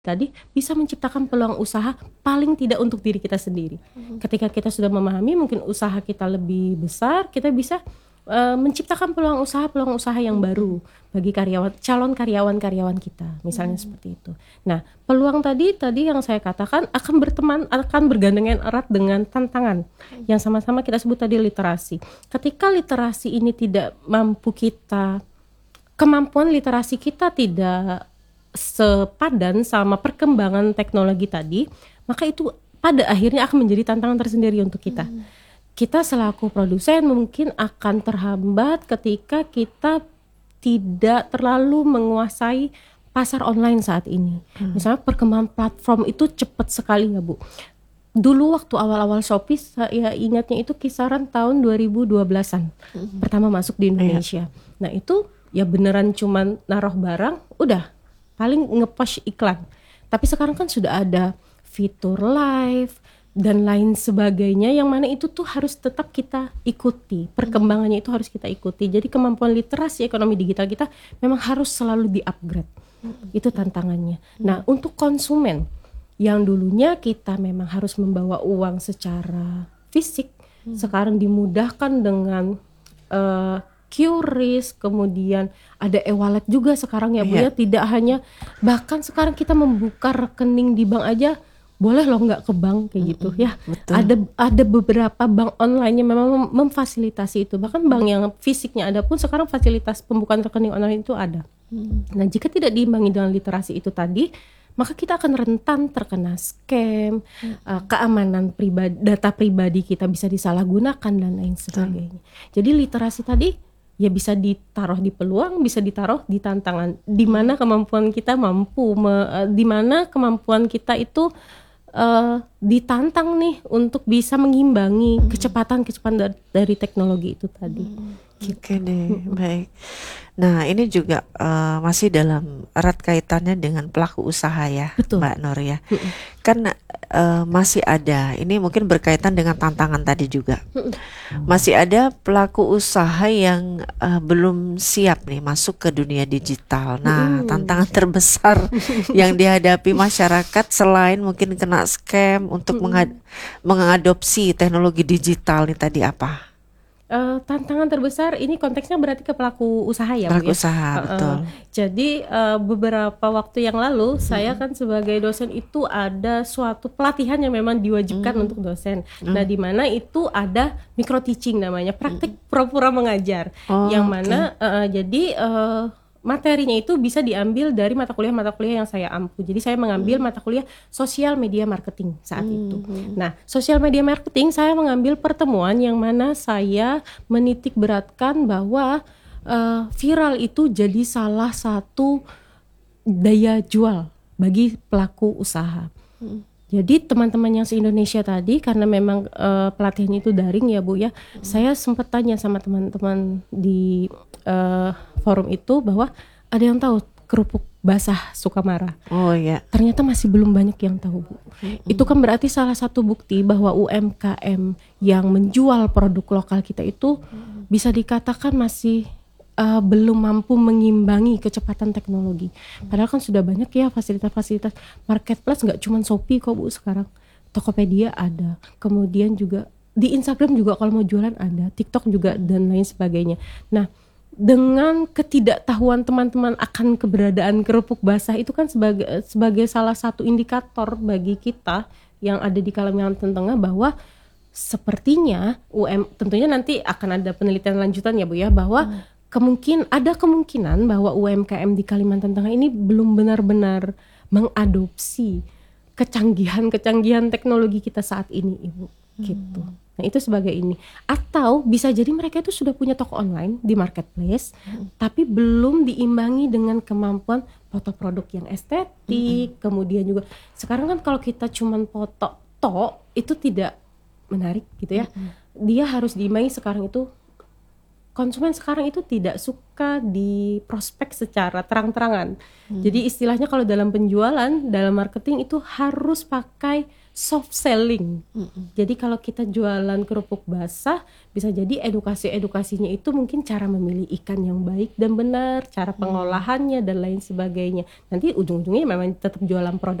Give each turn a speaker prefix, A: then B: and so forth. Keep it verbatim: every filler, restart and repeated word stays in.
A: tadi bisa menciptakan peluang usaha paling tidak untuk diri kita sendiri. Mm-hmm. Ketika kita sudah memahami mungkin usaha kita lebih besar, kita bisa uh, menciptakan peluang usaha peluang usaha yang baru bagi karyawan calon karyawan-karyawan kita, misalnya mm-hmm. seperti itu. Nah, peluang tadi tadi yang saya katakan akan berteman akan bergandengan erat dengan tantangan mm-hmm. yang sama-sama kita sebut tadi literasi. Ketika literasi ini tidak mampu kita kemampuan literasi kita tidak sepadan sama perkembangan teknologi tadi, maka itu pada akhirnya akan menjadi tantangan tersendiri untuk kita. Hmm. Kita selaku produsen mungkin akan terhambat ketika kita tidak terlalu menguasai pasar online saat ini. Hmm. Misalnya perkembangan platform itu cepat sekali ya Bu. Dulu waktu awal-awal Shopee saya ingatnya itu kisaran tahun dua ribu dua belasan hmm. pertama masuk di Indonesia. Yeah. Nah itu ya beneran cuman naruh barang, udah paling nge-push iklan. Tapi sekarang kan sudah ada fitur live dan lain sebagainya yang mana itu tuh harus tetap kita ikuti. Perkembangannya itu harus kita ikuti. Jadi kemampuan literasi ekonomi digital kita memang harus selalu di-upgrade. Itu tantangannya. Nah, untuk konsumen yang dulunya kita memang harus membawa uang secara fisik, sekarang dimudahkan dengan uh, Q R I S, kemudian ada e-wallet juga sekarang ya Bu yeah. ya, tidak hanya bahkan sekarang kita membuka rekening di bank aja boleh loh nggak ke bank kayak gitu mm-hmm, ya. Betul. Ada ada beberapa bank online yang memang mem- memfasilitasi itu, bahkan bank yang fisiknya ada pun sekarang fasilitas pembukaan rekening online itu ada. Mm. Nah jika tidak diimbangi dengan literasi itu tadi, maka kita akan rentan terkena scam, mm. uh, keamanan pribadi, data pribadi kita bisa disalahgunakan dan lain sebagainya. Mm. Jadi literasi tadi ya bisa ditaruh di peluang, bisa ditaruh di tantangan. Di mana kemampuan kita mampu, me, di mana kemampuan kita itu uh, ditantang nih untuk bisa mengimbangi kecepatan-kecepatan dari, dari teknologi itu tadi.
B: Oke okay deh, baik. Nah ini juga uh, masih dalam erat kaitannya dengan pelaku usaha ya, betul. Mbak Nur ya. Mm-mm. Kan uh, masih ada, ini mungkin berkaitan dengan tantangan tadi juga. Mm-mm. Masih ada pelaku usaha yang uh, belum siap nih masuk ke dunia digital. Nah, mm-mm. tantangan terbesar yang dihadapi masyarakat selain mungkin kena scam untuk menghad- mengadopsi teknologi digital nih tadi apa?
A: Uh, tantangan terbesar ini konteksnya berarti ke pelaku usaha ya
B: pelaku
A: Bu ya?
B: usaha uh, betul.
A: Uh, jadi uh, beberapa waktu yang lalu hmm. saya kan sebagai dosen itu ada suatu pelatihan yang memang diwajibkan hmm. untuk dosen. Hmm. Nah di mana itu ada micro teaching namanya, praktik hmm. pura-pura mengajar, oh, yang mana okay. uh, jadi uh, materinya itu bisa diambil dari mata kuliah-mata kuliah yang saya ampu. Jadi saya mengambil hmm. mata kuliah sosial media marketing saat hmm. itu. Nah, sosial media marketing saya mengambil pertemuan yang mana saya menitik beratkan bahwa uh, viral itu jadi salah satu daya jual bagi pelaku usaha. Hmm. Jadi teman-teman yang se-Indonesia tadi, karena memang uh, pelatihan itu daring ya Bu ya, hmm. saya sempat tanya sama teman-teman di uh, forum itu bahwa ada yang tahu kerupuk basah Sukamara. Oh ya. Ternyata masih belum banyak yang tahu Bu. Hmm. Itu kan berarti salah satu bukti bahwa U M K M yang menjual produk lokal kita itu hmm. bisa dikatakan masih Uh, belum mampu mengimbangi kecepatan teknologi. Padahal kan sudah banyak ya fasilitas-fasilitas marketplace, nggak cuma Shopee kok Bu sekarang. Tokopedia ada, kemudian juga di Instagram juga kalau mau jualan ada, TikTok juga dan lain sebagainya. Nah, dengan ketidaktahuan teman-teman akan keberadaan kerupuk basah itu kan sebagai sebagai salah satu indikator bagi kita yang ada di Kalimantan Tengah bahwa sepertinya U M tentunya nanti akan ada penelitian lanjutan ya Bu ya, bahwa hmm. Kemungkin ada kemungkinan bahwa U M K M di Kalimantan Tengah ini belum benar-benar mengadopsi kecanggihan-kecanggihan teknologi kita saat ini, Ibu. Hmm. Gitu. Nah, itu sebagai ini. Atau bisa jadi mereka itu sudah punya toko online di marketplace, hmm. tapi belum diimbangi dengan kemampuan foto produk yang estetik, hmm. kemudian juga sekarang kan kalau kita cuman foto tok itu tidak menarik gitu ya. Hmm. Dia harus diimbangi sekarang itu konsumen sekarang itu tidak suka di prospek secara terang-terangan. Hmm. Jadi istilahnya kalau dalam penjualan, dalam marketing itu harus pakai soft selling. Hmm. Jadi kalau kita jualan kerupuk basah, bisa jadi edukasi-edukasinya itu mungkin cara memilih ikan yang baik dan benar, cara pengolahannya dan lain sebagainya. Nanti ujung-ujungnya memang tetap jualan produk